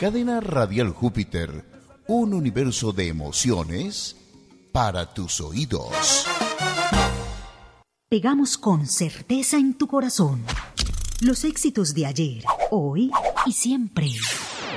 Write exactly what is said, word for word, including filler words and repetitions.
Cadena Radial Júpiter, un universo de emociones para tus oídos. Pegamos con certeza en tu corazón los éxitos de ayer, hoy y siempre.